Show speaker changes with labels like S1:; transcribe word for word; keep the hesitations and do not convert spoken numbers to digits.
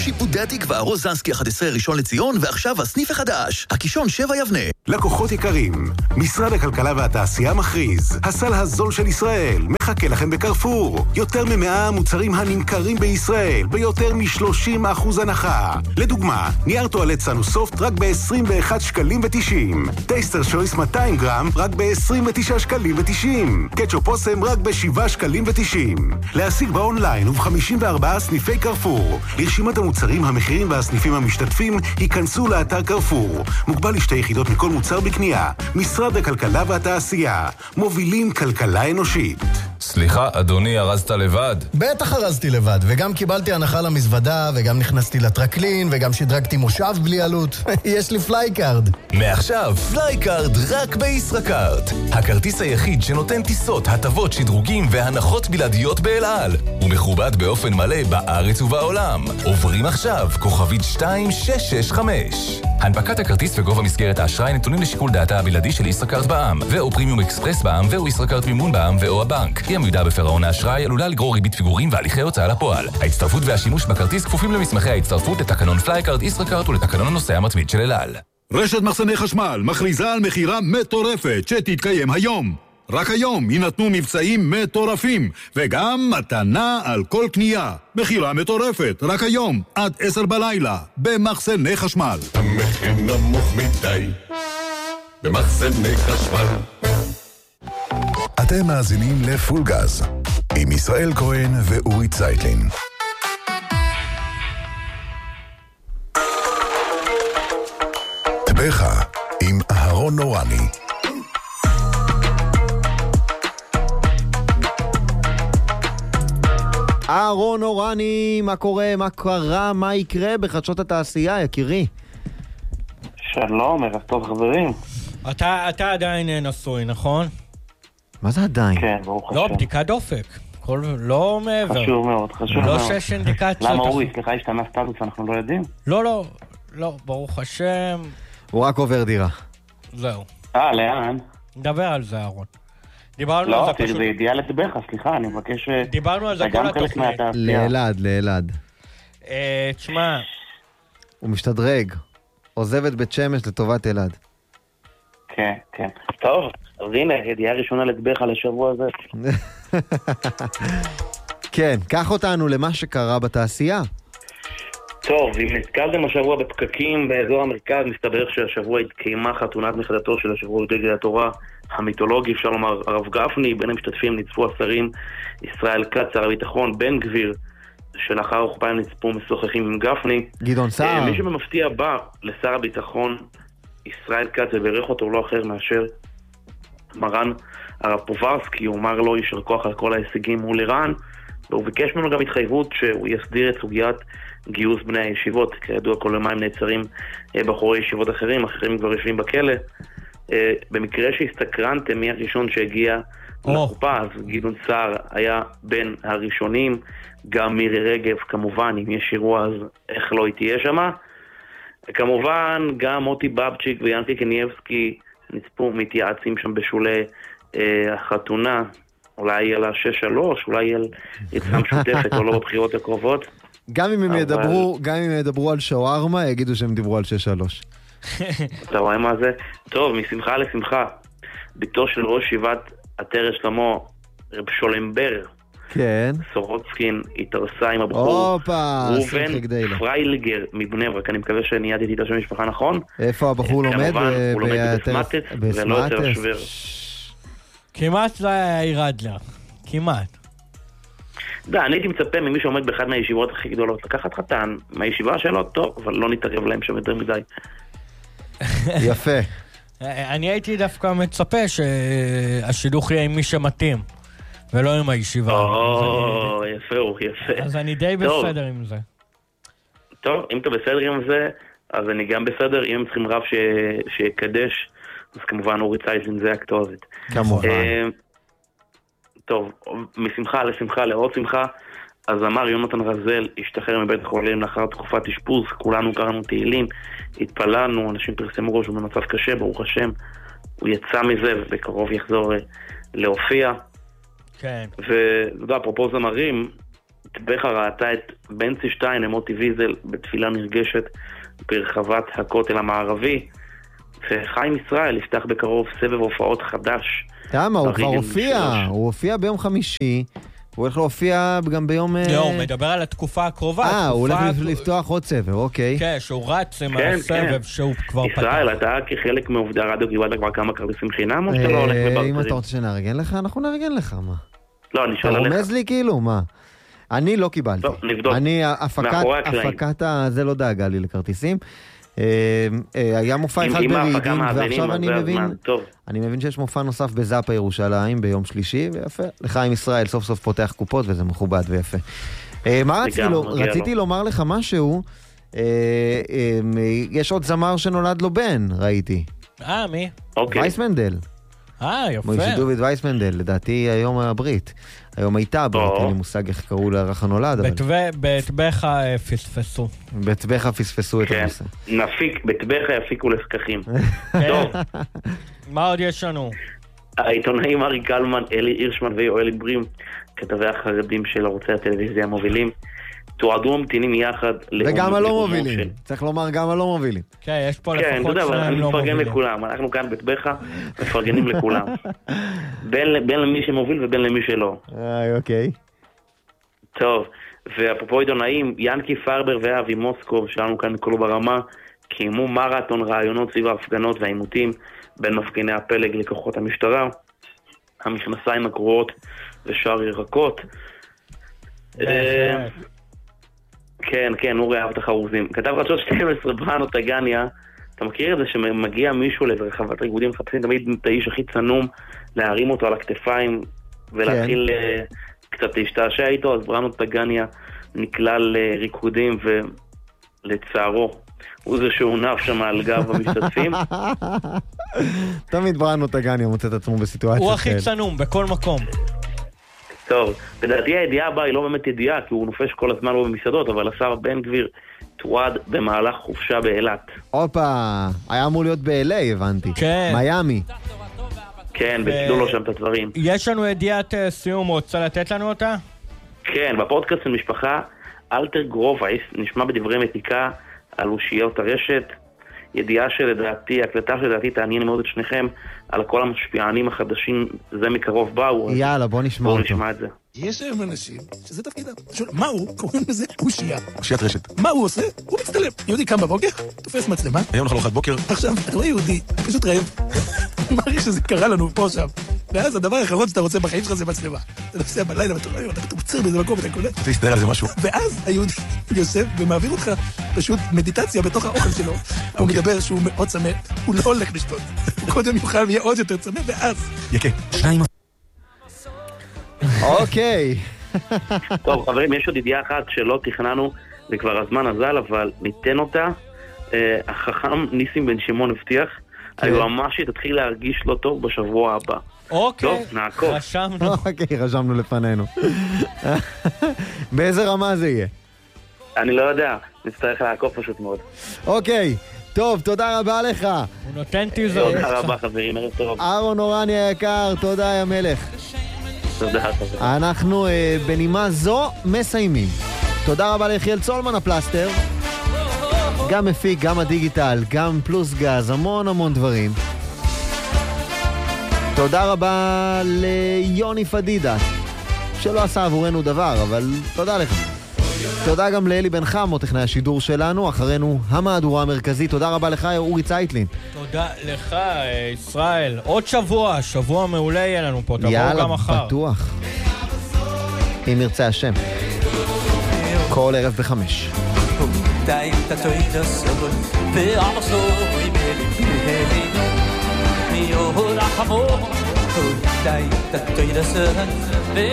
S1: שיפודי התקווה, רוזנסקי אחת עשרה ראשון לציון, ועכשיו הסניף החדש, הקישון שבע יבנה.
S2: לקוחות יקרים, משרד הכלכלה והתעשייה מכריז, הסל הזול של ישראל מחכה לכם בקרפור. יותר ממאה מוצרים הנמכרים בישראל, ביותר מ-שלושים אחוז הנחה. לדוגמה, נייר טואלט סנוסופט רק ב-עשרים ואחד שקלים ותשעים. טייסטר שויס מאתיים גרם רק ב-עשרים ותשעה שקלים ותשעים. קטשופ אוסם רק ב-שבעה שקלים ותשעים. להשיג באונליין וב-חמישים וארבעה סניפי קרפור. לרשימת המוצרים, המחירים והסניפים המשתתפים, ייכנסו לאתר קרפור. מוגבל לשתי יחידות מכל מוצר בקנייה. משרד הכלכלה והתעשייה. מובילים כלכלה אנושית.
S3: סליחה, אדוני, ארזת לבד?
S4: בטח ארזתי לבד, וגם קיבלתי הנחה למזוודה, וגם נכנסתי לטרקלין, וגם שדרגתי מושב בלי עלות. יש לי פלייקארד.
S3: מעכשיו, פלייקארד רק בישראכרט. הכרטיס היחיד שנותן טיסות, הטבות, שדרוגים והנחות בלעדיות באל על. הוא מכובד באופן מלא בארץ ובעולם. עוברים עכשיו, כוכבית שתיים שש שש חמש. הנפקת הכרטיס וגובה מסגרת האשראי נתונים לשיקול דעתה הבלעדי של ישראכרט בע"מ, ואו פרימיום אקספרס בע"מ, ואו ישראכרט מימון בע"מ, ואו הבנק. היא עמידה בפירעון האשראי עלולה לגרור ריבית פיגורים והליכי הוצאה לפועל. ההצטרפות והשימוש בכרטיס כפופים למסמכי ההצטרפות לתקנון פלייקארד ישראכרט ולתקנון הנוסע המתמיד של אל על.
S5: רשת מחסני חשמל מכריזה על מחירה מטורפת שתתקיים היום. רק היום יינתנו מבצעים מטורפים, וגם מתנה על כל קנייה. מחירה מטורפת, רק היום, עד עשר בלילה, במחסני חשמל.
S6: המחיר נמוך מדי, במחסני חשמל.
S7: אתם מאזינים לפול גז, עם ישראל כהן ואורי צייטלין. טבחה עם אהרון נורני.
S8: אהרון אורני, מה קורה, מה קרה, מה יקרה בחדשות התעשייה, יקירי?
S9: שלום, ערב טוב חברים.
S10: אתה, אתה עדיין נשוי, נכון?
S8: מה זה עדיין?
S9: כן, ברוך השם.
S10: לא, בדיקת דופק. כל, לא מעבר.
S9: חשוב מאוד, חשוב
S10: לא
S9: מאוד.
S10: לא שש אינדיקציות.
S9: למה אורי, סליחה, השתנה סטטוס, אנחנו לא יודעים?
S10: לא, לא, לא, ברוך השם.
S8: הוא רק עובר דירה.
S10: זהו.
S9: אה, לאן?
S10: נדבר על זה, אהרון. דיברנו
S9: לא,
S10: על זה פשוט...
S9: זה ידיעה לטבחה, סליחה, אני מבקש...
S10: דיברנו על זה כל התוכנית.
S8: לאלעד, לאלעד.
S10: אה, תשמע.
S8: הוא משתדרג. עוזב את בית שמש לטובת אלעד.
S9: כן, כן. טוב, אז הנה, ידיעה ראשונה לטבחה לשבוע הזה.
S8: כן, קח אותנו למה שקרה בתעשייה.
S9: טוב, אם נתקלתם השבוע בפקקים באזור המרכז, מסתבר שהשבוע התקיימה חתונת נכדתו של השבוע דגל התורה המיתולוגי, אפשר לומר הרב גפני. בין המשתתפים נצפו השרים ישראל כץ, שר הביטחון, בן גביר, שלאחר ארוחתיים נצפו משוחחים עם גפני.
S8: גדעון סער.
S9: מי שבמפתיע בא לשר הביטחון ישראל כץ וברך אותו לא אחר מאשר מרן הרב פוברסקי. הוא אמר לו יישר כוח על כל ההישגים מול איראן, והוא ביקש ממנו גם התחייבות שהוא יסדיר את סוגיית גיוס בני הישיבות. כידוע כל יומיים נעצרים בחורי ישיבות אחרים, אחרים כבר יושבים בכלא. במקרה שהסתקרנתם מי הראשון שהגיע לחופה, אז גדעון סער היה בין הראשונים, גם מירי רגב כמובן, אם יש אירוע אז איך לא היא תהיה שמה. כמובן גם מוטי בבצ'יק ויאנקי קניאבסקי נצפו מתייעצים שם בשולי אה, החתונה, אולי על ה-שש שלוש, אולי על יצאה משותפת או לא בבחירות הקרובות.
S8: גם אם הם
S9: אבל...
S8: ידברו, גם אם הם ידברו על שווארמה, יגידו שהם דיברו על שש שלוש.
S9: אתה רואה מה זה? טוב, משמחה לשמחה. ביתו של ראש ישיבת עטרת שלמה, רב שולמבר,
S8: כן.
S9: סורוצקין, התארסה עם הבחור ראובן פריילגר מבני ברק. אני מקווה שניידתי את השם משפחה נכון.
S8: איפה הבחור לומד?
S9: כמובן, הוא לומד בסמטת, ולא יותר שוור.
S10: כמעט זה היה ירד לה. כמעט.
S9: דה, אני הייתי מצפה ממי שעומד באחד מהישיבות הכי גדולות לקחת חתן מהישיבה שלו, טוב, אבל לא נתערב להם שם יותר מדי.
S8: יפה.
S10: אני הייתי דווקא מצפה שהשידוך יהיה עם מי שמתאים, ולא עם הישיבה.
S9: או, יפה הוא, יפה.
S10: אז אני די בסדר עם זה.
S9: טוב, אם אתה בסדר עם זה, אז אני גם בסדר. אם הם צריכים רב שיקדש, אז כמובן אורי צייטלין זה הכתובת.
S8: כמובן.
S9: טוב, משמחה לשמחה לעוד שמחה. אז אמר יונתן רזל השתחרר מבית החולים לאחר תקופת אשפוז. כולנו קראנו תהילים, התפללנו, אנשים פרסמו ראש, הוא במצב קשה, ברוך השם. הוא יצא מזה ובקרוב יחזור להופיע.
S10: כן.
S9: ואתה יודע, אפרופו זמרים, טבחה ראתה את בנצי שטיין למוטי ויזל בתפילה נרגשת ברחבת הכותל המערבי, וחיים ישראל יפתח בקרוב סבב הופעות חדש.
S8: למה? הוא כבר הופיע, הוא הופיע ביום חמישי, הוא הולך להופיע גם ביום...
S10: לא, הוא מדבר על התקופה הקרובה.
S8: אה, הוא הולך לפתוח עוד סבב, אוקיי.
S10: כן, שהוא רץ עם הסבב שהוא כבר פתח.
S9: ישראל, אתה כחלק מעובדי הרדיו קיבלת כבר כמה כרטיסים חינם, או שאתה לא הולך בברטרים?
S8: אם אתה רוצה שנארגן לך, אנחנו נארגן לך, מה?
S9: לא, אני שואל עליך.
S8: אתה רומז לי כאילו, מה? אני לא קיבלתי.
S9: לא, נבדוק.
S8: אני, הפקת זה לא דאגה לי לכרטיסים. היה מופע אחד ברידינג, ועכשיו אני מבין, אני מבין שיש מופע נוסף בזאפה ירושלים ביום שלישי, ויפה. לחיים ישראל סוף סוף פותח קופות, וזה מכובד ויפה. מה רציתי לומר לך משהו, יש עוד זמר שנולד לו בן, ראיתי.
S10: אה, מי?
S8: וייסמנדל.
S10: אה, יפה.
S8: מוישי דוד וייסמנדל, לדעתי היום הברית. היום הייתה הברית, אין לי מושג איך קראו לארח הנולד.
S10: בטבחה פספסו.
S8: בטבחה פספסו את הנושא.
S9: נפיק, בטבחה יפיקו לסככים. טוב.
S10: מה עוד יש לנו?
S9: העיתונאים ארי קלמן, אלי הירשמן ויואל עברי, כתבי החרדים של ערוצי הטלוויזיה המובילים, תועדו ממתינים יחד.
S8: וגם הלא מובילים, צריך לומר גם הלא מובילים.
S10: כן, יש פה
S9: לפחות
S10: שניים לא מובילים.
S9: אני מפרגן לכולם, אנחנו כאן בטבחה, מפרגנים לכולם. בין למי שמוביל ובין למי שלא.
S8: אה, אוקיי.
S9: טוב, ואפרופו עיתונאים, ינקי פרבר ואבי מוסקוב, שלנו כאן בכל ברמה, קיימו מרתון רעיונות סביב ההפגנות והעימותים בין מפגיני הפלג לכוחות המשטרה, המכנסיים הקרועות ושאר ירקות. כן, כן, אורי אהב את החרוזים. כתב חדשות שתים עשרה בראנו טגניה, אתה מכיר את זה שמגיע מישהו לרחבת ריקודים, מחפשים תמיד את האיש הכי צנום, להרים אותו על הכתפיים ולהתחיל קצת להשתעשע איתו, אז בראנו טגניה נקלע לריקודים ולצערו. הוא זה שהונף שם על גב המשתתפים.
S8: תמיד בראנו טגניה מוצא את עצמו בסיטואציה.
S10: הוא הכי צנום, בכל מקום.
S9: טוב, לדעתי הידיעה הבאה היא לא באמת ידיעה, כי הוא נופש כל הזמן לא במסעדות, אבל השר בן גביר תועד במהלך חופשה באילת.
S8: אופה, היה אמור להיות ב-אל איי, הבנתי.
S10: כן.
S8: מיאמי.
S9: כן, ביטלו לו שם את הדברים.
S10: יש לנו ידיעת סיום, רוצה לתת לנו אותה?
S9: כן, בפודקאסט של משפחה, אלתר גרובייס נשמע בדברי מתיקה על אושיות הרשת, ידיעה שלדעתי, הקלטה שלדעתי תעניין מאוד את שניכם על כל המשפיענים החדשים, זה מקרוב באו.
S8: יאללה, בוא נשמע אותו.
S9: בוא נשמע את זה.
S11: יש היום אנשים שזה תפקידם. מה הוא? קוראים לזה אושייה. אושיית רשת. מה הוא עושה? הוא מצטלם. יהודי קם בבוקר, תופס מצלמה. היום אנחנו ארוחת בוקר. עכשיו, אתה רואה יהודי, פשוט רעב. אני מעריך שזה קרה לנו פה שם. ואז הדבר האחרון שאתה רוצה בחיים שלך זה מצלמה. אתה נוסע בלילה, ואתה רואה, אתה מתוצר באיזה מקום, ואתה קולט. אתה יסתדר על זה משהו. ואז היהודי יוסף ומעביר אותך פשוט מדיטציה בתוך האוכל שלו. הוא מדבר שהוא מאוד צמא, הוא לא הולך לשתות. הוא קודם יוכל ויהיה עוד יותר צמא, ואז... יקה, שניים...
S8: אוקיי.
S9: טוב, חברים, יש עוד ידיעה אחת שלא תכננו, וכבר הזמן הזל, אבל ניתן אותה. החכם ניסים בן שמעון הבטיח, היועמ"שית תתחיל להרגיש לא טוב בשבוע הבא.
S10: אוקיי,
S9: טוב, נעקוב.
S10: רשמנו.
S8: אוקיי, רשמנו לפנינו. באיזה רמה זה יהיה?
S9: אני לא יודע, נצטרך לעקוב פשוט מאוד.
S8: אוקיי, טוב, תודה רבה לך.
S10: הוא נותן טיזור.
S9: תודה רבה חברים, ערב טוב.
S8: אהרון אורני היקר, תודה יא מלך.
S9: תודה חברים.
S8: אנחנו בנימה זו מסיימים. תודה רבה ליחיאל צולמן הפלסטר. גם מפיק, גם הדיגיטל, גם פלוס גז, המון המון דברים. תודה רבה ליוני פדידה, שלא עשה עבורנו דבר, אבל תודה לך. תודה גם לאלי בן חמו, טכנאי השידור שלנו, אחרינו המהדורה המרכזית. תודה רבה לך, אורי צייטלין.
S10: תודה לך, ישראל. עוד שבוע, שבוע מעולה יהיה לנו פה, תבואו גם מחר.
S8: יאללה, בטוח. אם ירצה השם. כל ערב בחמש.
S12: dai tatoita sol pe aso i meli meli mi ora hamo dai tatoita sol